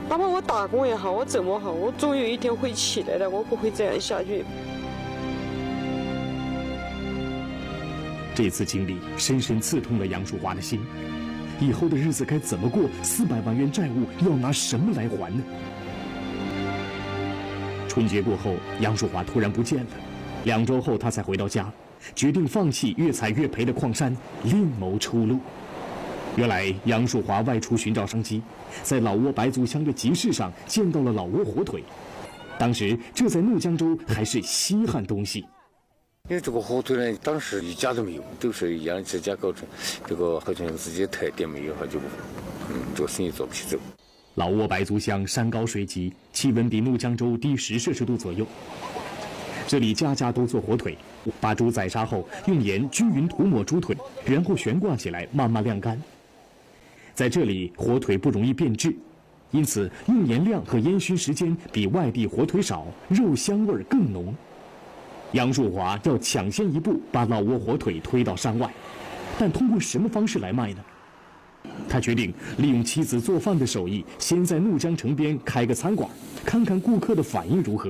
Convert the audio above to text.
哪怕我打工也好，我怎么好，我总有一天会起来的，我不会这样下去。 这次经历深深刺痛了杨树华的心，以后的日子该怎么过？400万元债务要拿什么来还呢？春节过后，杨树华突然不见了。2周后，他才回到家，决定放弃越采越赔的矿山，另谋出路。原来，杨树华外出寻找商机，在老挝白族乡的集市上见到了老挝火腿。当时，这在怒江州还是稀罕东西。 因为这个火腿呢，当时一家都没有，都是杨自家搞成，这个好像自己的特点没有，就这个生意做不起走。 老挝白族乡山高水急，气温比怒江州低10摄氏度左右。这里家家都做火腿，把猪宰杀后，用盐均匀涂抹猪腿，然后悬挂起来，慢慢晾干。在这里，火腿不容易变质，因此用盐量和烟熏时间比外地火腿少，肉香味更浓。杨树华要抢先一步把老挝火腿推到山外，但通过什么方式来卖呢？他决定利用妻子做饭的手艺，先在怒江城边开个餐馆，看看顾客的反应如何。